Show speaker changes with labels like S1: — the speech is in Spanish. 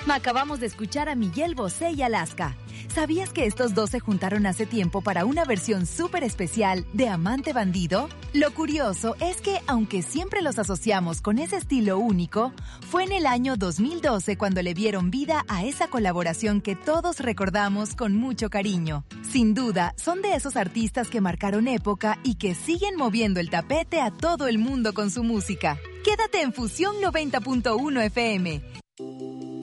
S1: Acabamos de escuchar a Miguel Bosé y Alaska. ¿Sabías que estos dos se juntaron hace tiempo para una versión súper especial de Amante Bandido? Lo curioso es que, aunque siempre los asociamos con ese estilo único, fue en el año 2012 cuando le dieron vida a esa colaboración que todos recordamos con mucho cariño. Sin duda, son de esos artistas que marcaron época y que siguen moviendo el tapete a todo el mundo con su música. Quédate en Fusión 90.1 FM.